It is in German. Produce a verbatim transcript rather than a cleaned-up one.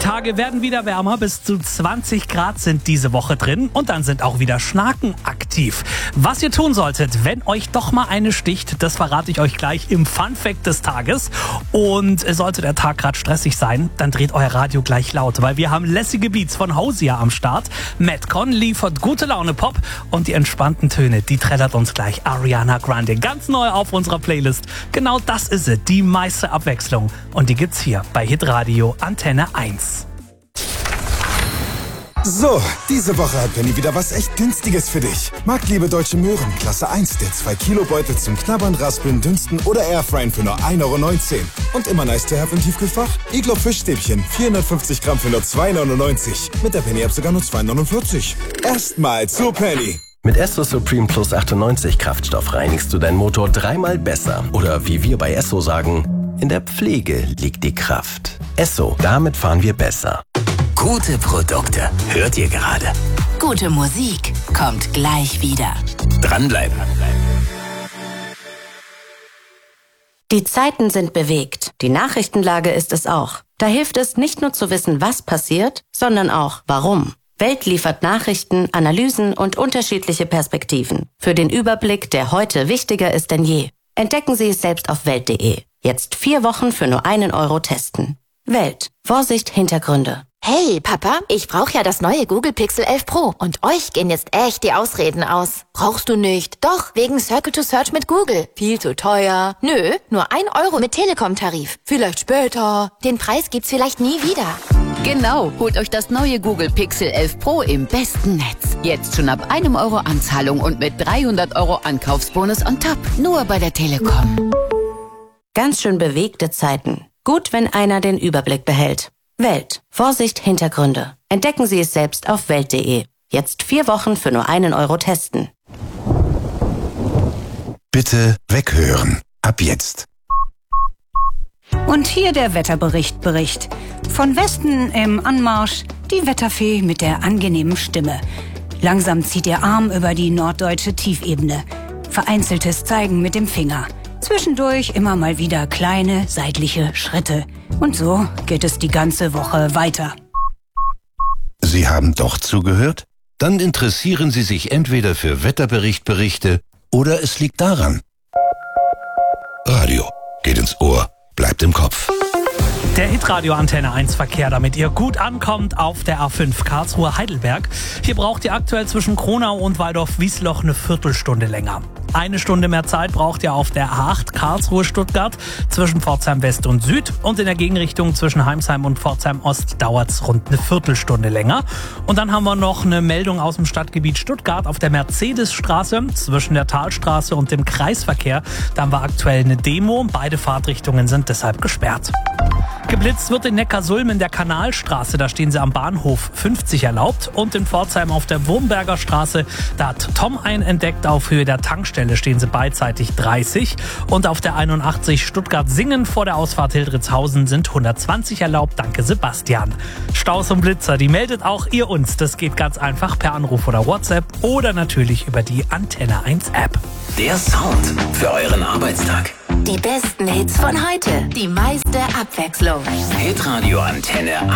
Tage werden wieder wärmer, bis zu zwanzig Grad sind diese Woche drin und dann sind auch wieder Schnaken aktiv. Was ihr tun solltet, wenn euch doch mal eine sticht, das verrate ich euch gleich im Fun-Fact des Tages. Und sollte der Tag gerade stressig sein, dann dreht euer Radio gleich laut, weil wir haben lässige Beats von Hausia am Start. Madcon liefert gute Laune Pop und die entspannten Töne, die trällert uns gleich Ariana Grande. Ganz neu auf unserer Playlist. Genau das ist sie, die meiste Abwechslung. Und die gibt's hier bei Hitradio Antenne eins. So, diese Woche hat Penny wieder was echt Günstiges für dich. Marktliebe Deutsche Möhren, Klasse eins, der zwei Kilo Beutel zum Knabbern, Raspeln, Dünsten oder Airfryen für nur ein Euro neunzehn. Und immer nice to have im Tiefkühlfach? Iglo Fischstäbchen, vierhundertfünfzig Gramm für nur zwei neunundneunzig. Mit der Penny-App sogar nur zwei neunundvierzig. Erstmal zu Penny. Mit Esso Supreme Plus achtundneunzig Kraftstoff reinigst du deinen Motor dreimal besser. Oder wie wir bei Esso sagen, in der Pflege liegt die Kraft. Esso, damit fahren wir besser. Gute Produkte hört ihr gerade. Gute Musik kommt gleich wieder. Dranbleiben. Die Zeiten sind bewegt. Die Nachrichtenlage ist es auch. Da hilft es nicht nur zu wissen, was passiert, sondern auch warum. Welt liefert Nachrichten, Analysen und unterschiedliche Perspektiven. Für den Überblick, der heute wichtiger ist denn je. Entdecken Sie es selbst auf welt punkt de. Jetzt vier Wochen für nur einen Euro testen. Welt. Vorsicht, Hintergründe. Hey, Papa, ich brauche ja das neue Google Pixel elf Pro. Und euch gehen jetzt echt die Ausreden aus. Brauchst du nicht? Doch, wegen Circle to Search mit Google. Viel zu teuer. Nö, nur ein Euro mit Telekom-Tarif. Vielleicht später. Den Preis gibt's vielleicht nie wieder. Genau, holt euch das neue Google Pixel elf Pro im besten Netz. Jetzt schon ab einem Euro Anzahlung und mit dreihundert Euro Ankaufsbonus on top. Nur bei der Telekom. Ganz schön bewegte Zeiten. Gut, wenn einer den Überblick behält. Welt. Vorsicht, Hintergründe. Entdecken Sie es selbst auf welt punkt de. Jetzt vier Wochen für nur einen Euro testen. Bitte weghören. Ab jetzt. Und hier der Wetterbericht Bericht. Von Westen im Anmarsch die Wetterfee mit der angenehmen Stimme. Langsam zieht ihr Arm über die norddeutsche Tiefebene. Vereinzeltes Zeigen mit dem Finger. Zwischendurch immer mal wieder kleine seitliche Schritte. Und so geht es die ganze Woche weiter. Sie haben doch zugehört? Dann interessieren Sie sich entweder für Wetterberichtberichte oder es liegt daran. Radio geht ins Ohr, bleibt im Kopf. Der Hitradio Antenne eins Verkehr, damit ihr gut ankommt auf der A fünf Karlsruhe-Heidelberg. Hier braucht ihr aktuell zwischen Kronau und Waldorf-Wiesloch eine Viertelstunde länger. Eine Stunde mehr Zeit braucht ihr auf der A acht Karlsruhe-Stuttgart zwischen Pforzheim West und Süd. Und in der Gegenrichtung zwischen Heimsheim und Pforzheim Ost dauert es rund eine Viertelstunde länger. Und dann haben wir noch eine Meldung aus dem Stadtgebiet Stuttgart auf der Mercedesstraße zwischen der Talstraße und dem Kreisverkehr. Da haben wir aktuell eine Demo. Beide Fahrtrichtungen sind deshalb gesperrt. Geblitzt wird in Neckarsulm in der Kanalstraße, da stehen sie am Bahnhof fünfzig erlaubt. Und in Pforzheim auf der Wurmberger Straße, da hat Tom einen entdeckt, auf Höhe der Tankstelle stehen sie beidseitig dreißig. Und auf der einundachtzig Stuttgart-Singen vor der Ausfahrt Hildritzhausen sind hundertzwanzig erlaubt, danke Sebastian. Staus und Blitzer, die meldet auch ihr uns. Das geht ganz einfach per Anruf oder WhatsApp oder natürlich über die Antenne eins App. Der Sound für euren Arbeitstag. Die besten Hits von heute. Die meiste Abwechslung. Hitradio Antenne